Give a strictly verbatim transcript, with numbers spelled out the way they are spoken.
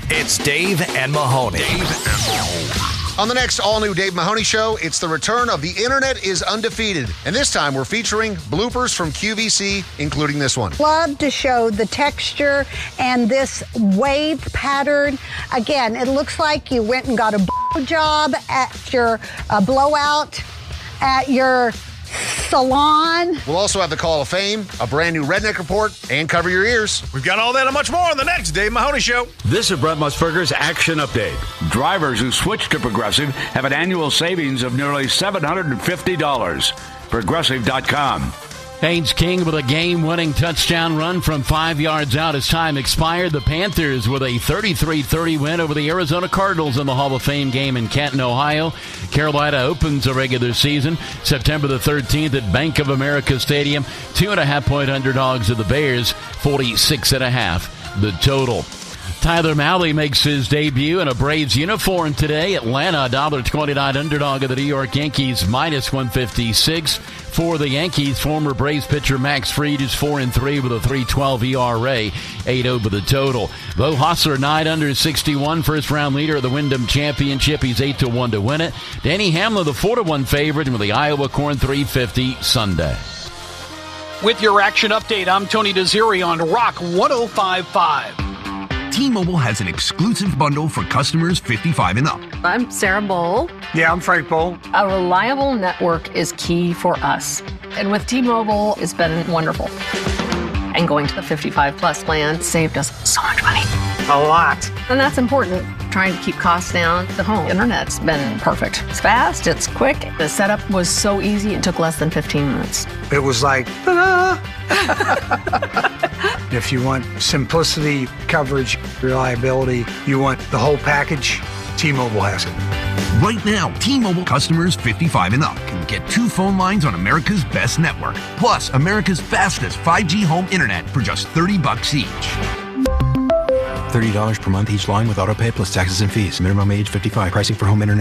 It's Dave and Mahoney. Dave and Mahoney. On the next all-new Dave Mahoney Show, it's the return of The Internet is Undefeated. And this time we're featuring bloopers from Q V C, including this one. Love to show the texture and this wave pattern. Again, it looks like you went and got a blow job at your uh, blowout at your salon. We'll also have the Call of Fame, a brand new Redneck Report, and Cover Your Ears. We've got all that and much more on the next Dave Mahoney Show. This is Brett Musburger's Action Update. Drivers who switch to Progressive have an annual savings of nearly seven hundred fifty dollars. Progressive dot com. Haynes King with a game-winning touchdown run from five yards out as time expired. The Panthers with a thirty-three thirty win over the Arizona Cardinals in the Hall of Fame game in Canton, Ohio. Carolina opens the regular season September the thirteenth at Bank of America Stadium. Two and a half point underdogs of the Bears, forty-six and a half the total. Tyler Mahle makes his debut in a Braves uniform today. Atlanta, one dollar twenty-nine underdog of the New York Yankees, minus one fifty-six. For the Yankees, former Braves pitcher Max Fried is four and three with a three twelve E R A, eight over the total. Bo Hossler, nine under sixty-one, first round leader of the Wyndham Championship. He's eight to one to win it. Danny Hamlin, the four to one favorite, and with the Iowa Corn three fifty Sunday. With your action update, I'm Tony Desiri on Rock one oh five point five. T-Mobile has an exclusive bundle for customers fifty-five and up. I'm Sarah Bowl. Yeah, I'm Frank Bowl. A reliable network is key for us. And with T-Mobile, it's been wonderful. And going to the fifty-five plus plan saved us so much money. A lot. And that's important. Trying to keep costs down. The home internet's been perfect. It's fast, it's quick. The setup was so easy, it took less than fifteen minutes. It was like, ta-da! If you want simplicity, coverage, reliability, you want the whole package, T-Mobile has it. Right now, T-Mobile customers fifty-five and up can get two phone lines on America's best network, plus America's fastest five G home internet for just thirty bucks each. thirty dollars per month each line with autopay plus taxes and fees. Minimum age fifty-five. Pricing for home internet